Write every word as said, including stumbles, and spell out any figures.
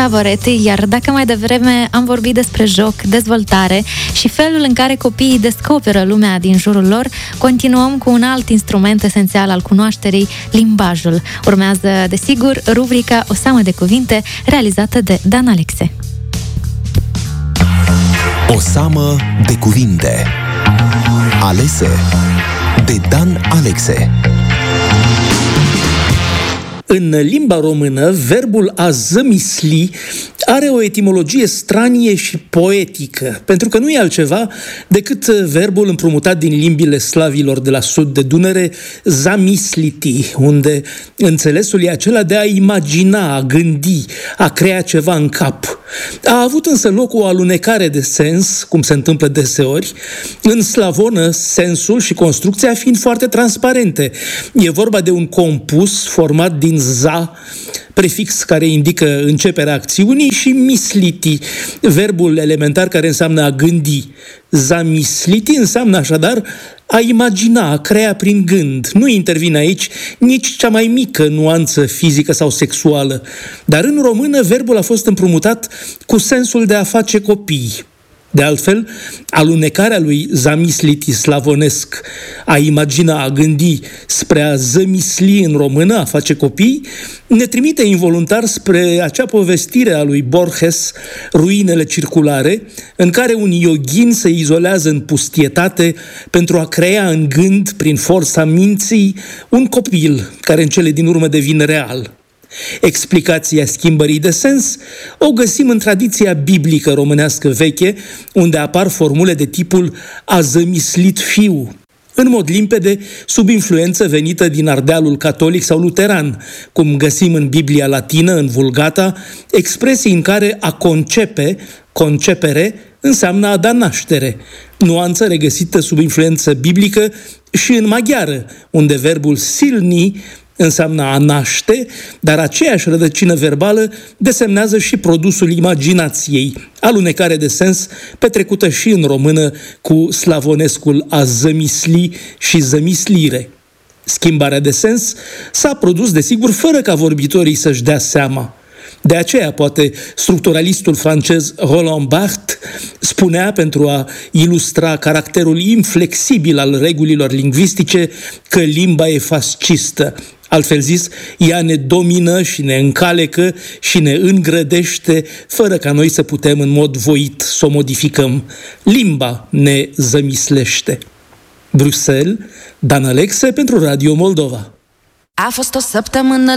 Favoretti, iar dacă mai devreme am vorbit despre joc, dezvoltare și felul în care copiii descoperă lumea din jurul lor, continuăm cu un alt instrument esențial al cunoașterii, limbajul. Urmează, desigur, rubrica O seamă de cuvinte, realizată de Dan Alexe. O seamă de cuvinte, alese de Dan Alexe. În limba română, verbul a zămisli are o etimologie stranie și poetică, pentru că nu e altceva decât verbul împrumutat din limbile slavilor de la sud de Dunăre, zamisliti, unde înțelesul e acela de a imagina, a gândi, a crea ceva în cap. A avut însă loc o alunecare de sens, cum se întâmplă deseori, în slavonă, sensul și construcția fiind foarte transparente. E vorba de un compus format din za, prefix care indică începerea acțiunii, și misliti, verbul elementar care înseamnă a gândi. Zamisliti înseamnă așadar a imagina, a crea prin gând. Nu intervine aici nici cea mai mică nuanță fizică sau sexuală. Dar în română verbul a fost împrumutat cu sensul de a face copii. De altfel, alunecarea lui zamisliti slavonesc, a imagina, a gândi, spre a zămisli în română, a face copii, ne trimite involuntar spre acea povestire a lui Borges, Ruinele circulare, în care un yoghin se izolează în pustietate pentru a crea în gând, prin forța minții, un copil care în cele din urmă devine real. Explicația schimbării de sens o găsim în tradiția biblică românească veche, unde apar formule de tipul a zămislit fiu, în mod limpede, sub influență venită din Ardealul catolic sau luteran, cum găsim în Biblia latină, în Vulgata, expresii în care a concepe, concepere, înseamnă a da naștere, nuanță regăsită sub influență biblică și în maghiară, unde verbul silni înseamnă a naște, dar aceeași rădăcină verbală desemnează și produsul imaginației, alunecare de sens petrecută și în română cu slavonescul a zămisli și zămislire. Schimbarea de sens s-a produs, desigur, fără ca vorbitorii să-și dea seama. De aceea, poate, structuralistul francez Roland Barthes spunea, pentru a ilustra caracterul inflexibil al regulilor lingvistice, că limba e fascistă. Altfel zis, ea ne domină și ne încalecă și ne îngrădește, fără ca noi să putem în mod voit să o modificăm. Limba ne zămislește. Bruxelles, Dan Alexe pentru Radio Moldova. A fost o săptămână